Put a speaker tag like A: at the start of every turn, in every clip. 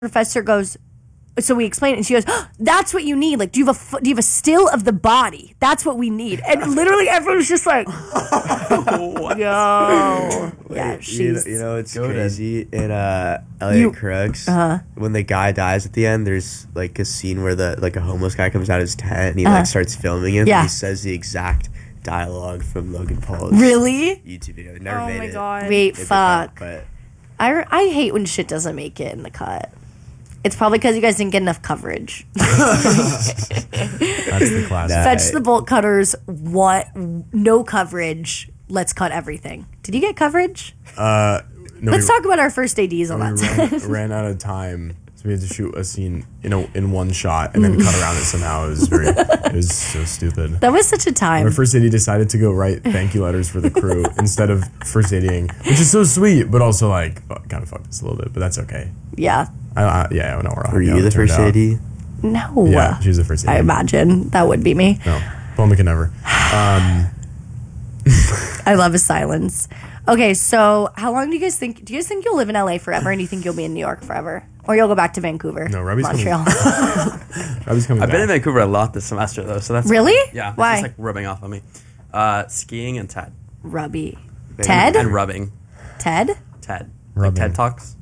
A: professor goes, so we explain it, and she goes, oh, that's what you need. Like, do you have a still of the body? That's what we need. And literally everyone was just like, yo. Yeah, she's...
B: You know, it's crazy. In Elliot Crooks, when the guy dies at the end, there's, like, a scene where a homeless guy comes out of his tent, and he, starts filming him, and he says the exact dialogue from Logan Paul's YouTube video. Never made it. Oh, my God.
A: Wait, fuck. But I hate when shit doesn't make it in the cut. It's probably because you guys didn't get enough coverage.
C: That's the classic.
A: Fetch the bolt cutters. What? No coverage. Let's cut everything. Did you get coverage?
C: No.
A: Let's talk about our first ADs on that set.
C: Ran out of time, so we had to shoot a scene in one shot and then cut around it somehow. It was so stupid.
A: That was such a time.
C: Our first AD decided to go write thank you letters for the crew instead of first ADing, which is so sweet, but also like kind of fucked us a little bit. But that's okay.
A: Yeah.
C: I don't know.
B: Were you the first AD?
A: No.
C: Yeah, she was the first AD.
A: I imagine that would be me.
C: No, Paul can never.
A: I love his silence. Okay, so how long do you guys think? Do you guys think you'll live in LA forever, and do you think you'll be in New York forever, or you'll go back to Vancouver?
C: No, Robbie's
A: Montreal.
C: Robbie's coming.
D: I've been in Vancouver a lot this semester though, so that's
A: really
D: yeah.
A: Why?
D: It's just like rubbing off on me. Skiing and TED.
A: Robbie. Ted
D: and rubbing.
A: Ted.
D: Like TED Talks.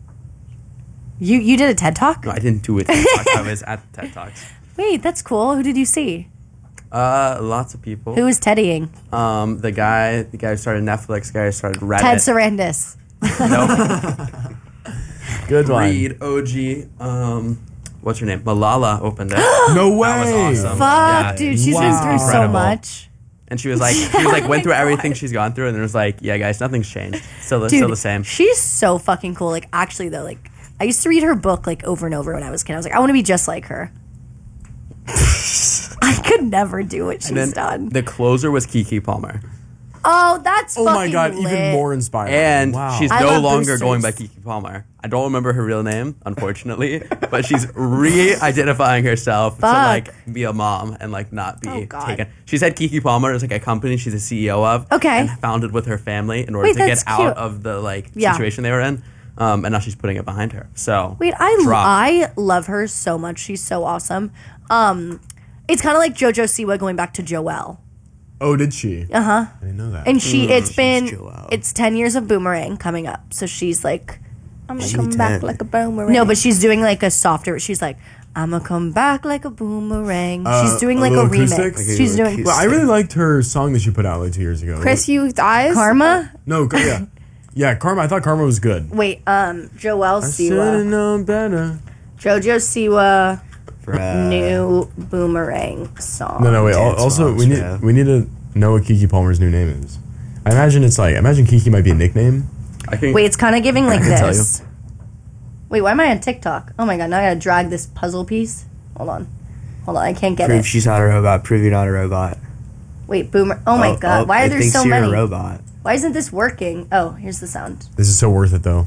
A: You did a TED Talk?
D: No, I didn't do a TED Talk. I was at TED Talks.
A: Wait, that's cool. Who did you see?
D: Lots of people.
A: Who was teddying?
D: The guy who started Netflix, guy who started Reddit.
A: Ted Sarandis.
D: Nope.
C: Good one.
D: Reed, OG, what's her name? Malala opened it.
C: No way.
D: That was awesome.
A: Fuck,
D: yeah.
A: dude, she's been through so
D: Incredible.
A: much.
D: And she was like, went through everything she's gone through, and it was like, yeah, guys, nothing's changed. Still the same.
A: She's so fucking cool. Like, actually, though, like, I used to read her book, like, over and over when I was a kid. I was like, I want to be just like her. I could never do what she's done.
D: The closer was Keke Palmer.
A: Oh, that's fucking
C: my God,
A: lit.
C: even more inspiring.
D: And she's
A: I
D: no
A: love
D: longer
A: boosters.
D: going by Keke Palmer. I don't remember her real name, unfortunately, but she's re-identifying herself to like be a mom and like not be taken. She said Keke Palmer is like a company she's a CEO of.
A: Okay.
D: And founded with her family in order to get out of the situation they were in. And now she's putting it behind her. So
A: I love her so much. She's so awesome. It's kind of like JoJo Siwa going back to Joelle.
C: Oh, did she?
A: I
C: didn't know that.
A: And it's 10 years of Boomerang coming up. So she's like, I'm gonna come back like a boomerang. No, but she's doing like a softer. She's like, I'm gonna come back like a boomerang. She's doing like a remix.
C: Acoustic?
A: She's doing.
C: Well, I really liked her song that she put out like 2 years ago.
E: Chris Hughes Eyes?
A: Karma?
C: No, yeah. Yeah, Karma. I thought Karma was good.
A: Wait, Joelle
C: I should have
A: Siwa.
C: known better.
A: JoJo Siwa. New Boomerang song.
C: No, wait. Also, we need to know what Keke Palmer's new name is. I imagine Keke might be a nickname.
A: Wait, it's kind of giving like this. Wait, why am I on TikTok? Oh my God, now I gotta drag this puzzle piece. Hold on, I can't get
B: Prove
A: it.
B: she's not a robot. Prove you're not a robot.
A: Wait, Boomer. Oh my God, why are there so many?
B: You're a robot.
A: Why isn't this working? Oh, here's the sound.
C: This is so worth it, though.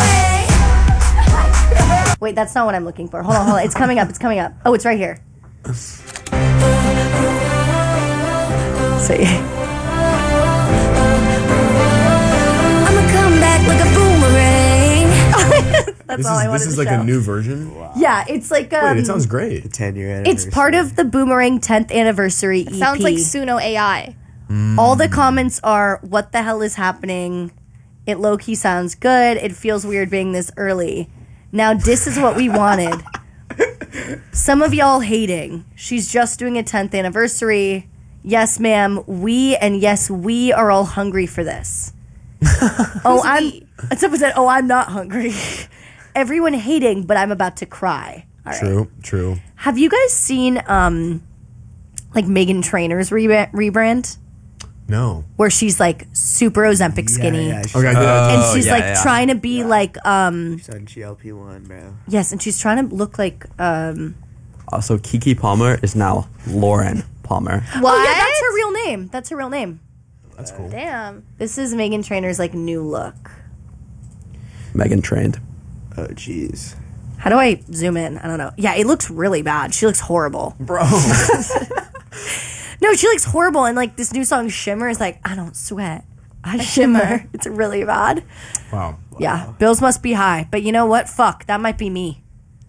A: Wait, that's not what I'm looking for. Hold on. It's coming up. Oh, it's right here. See.
F: I'ma come back like a boomerang.
A: That's all I wanted to show.
C: This is like a new version?
A: Wow. Yeah, it's like
C: wait, it sounds great.
B: The 10-year anniversary.
A: It's part of the Boomerang 10th anniversary EP.
E: Sounds like Suno AI.
A: All the comments are, what the hell is happening? It low-key sounds good. It feels weird being this early. Now, this is what we wanted. Some of y'all hating. She's just doing a 10th anniversary. Yes, ma'am. We are all hungry for this. I'm not hungry. Everyone hating, but I'm about to cry. All right.
C: True.
A: Have you guys seen like Meghan Trainor's rebrand?
C: No.
A: Where she's like super Ozempic skinny.
B: Yeah,
A: and she's trying to be like
B: she's on GLP-1, bro.
A: Yes, and she's trying to look like
D: Also, Keke Palmer is now Lauren Palmer.
E: What?
A: Oh yeah, that's her real name.
C: That's cool.
E: Damn.
A: This is Meghan Trainor's like new look.
D: Megan trained.
B: Oh jeez.
A: How do I zoom in? I don't know. Yeah, it looks really bad. She looks horrible.
C: Bro.
A: No, she looks horrible. And like this new song Shimmer is like, I don't sweat, I shimmer. It's really bad.
C: Wow.
A: Yeah, bills must be high. But you know what? Fuck, that might be me.